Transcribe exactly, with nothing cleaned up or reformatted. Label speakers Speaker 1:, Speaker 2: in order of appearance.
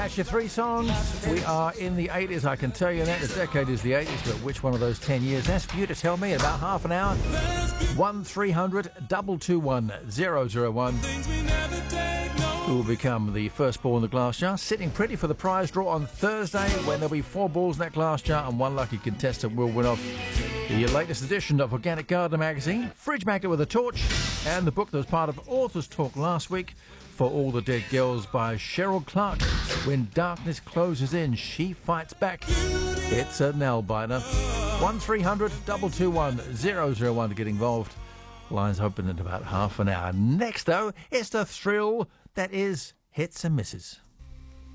Speaker 1: That's your three songs. We are in the eighties, I can tell you that. The decade is the eighties, but which one of those ten years? That's for you to tell me in about half an hour. one three hundred two two one zero zero one. Who will become the first ball in the glass jar? Sitting pretty for the prize draw on Thursday, when there'll be four balls in that glass jar and one lucky contestant will win off the latest edition of Organic Gardener magazine, Fridge Magnet with a Torch, and the book that was part of Authors Talk last week, For All the Dead Girls by Cheryl Clark. When darkness closes in, she fights back. It's a nail biter. one three hundred two two one zero zero one to get involved. Lines open in about half an hour. Next, though, it's the thrill that is Hits and Misses.